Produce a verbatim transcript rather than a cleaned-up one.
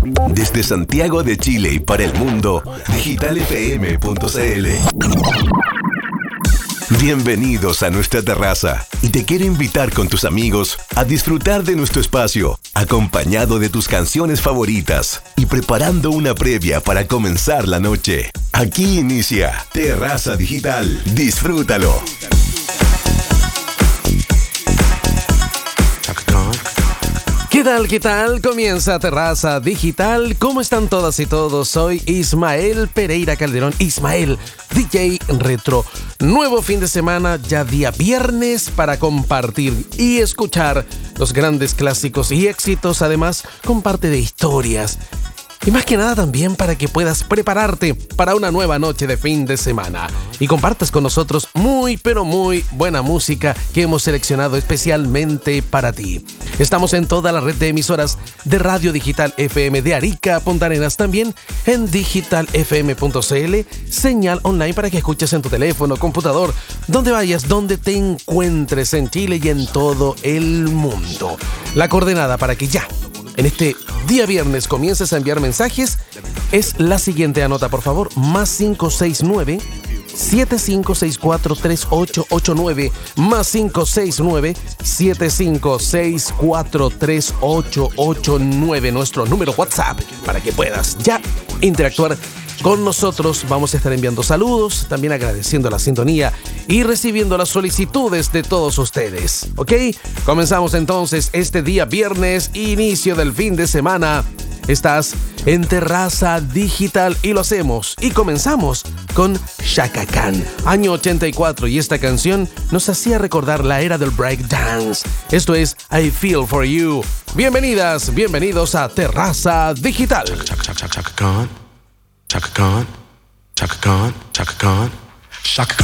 Desde Santiago de Chile y para el mundo, digital f m punto c l. Bienvenidos a nuestra terraza y te quiero invitar con tus amigos a disfrutar de nuestro espacio, acompañado de tus canciones favoritas y preparando una previa para comenzar la noche. Aquí inicia Terraza Digital. Disfrútalo. ¿Qué tal? ¿Qué tal? Comienza Terraza Digital. ¿Cómo están todas y todos? Soy Ismael Pereira Calderón. Ismael, D J Retro. Nuevo fin de semana, ya día viernes, para compartir y escuchar los grandes clásicos y éxitos. Además, comparte de historias. Y más que nada también para que puedas prepararte para una nueva noche de fin de semana. Y compartas con nosotros muy pero muy buena música que hemos seleccionado especialmente para ti. Estamos en toda la red de emisoras de Radio Digital F M de Arica, Punta Arenas, también en digital f m punto c l, señal online para que escuches en tu teléfono, computador, donde vayas, donde te encuentres en Chile y en todo el mundo. La coordenada para que ya en este día viernes comiences a enviar mensajes es la siguiente. Anota por favor: más cinco seis nueve, siete cinco seis cuatro, tres ocho ocho nueve, más cinco seis nueve, siete cinco seis cuatro, tres ocho ocho nueve, nuestro número WhatsApp, para que puedas ya interactuar con nosotros. Vamos a estar enviando saludos, también agradeciendo la sintonía y recibiendo las solicitudes de todos ustedes. ¿Ok? Comenzamos entonces este día viernes, inicio del fin de semana. Estás en Terraza Digital y lo hacemos y comenzamos con Chaka Khan, año ochenta y cuatro, y esta canción nos hacía recordar la era del breakdance. Esto es I Feel For You. Bienvenidas, bienvenidos a Terraza Digital. Chaka, Chaka, Chaka, Chaka Khan. Chaka Khan, Chaka Khan, Chaka Khan, Chaka Khan.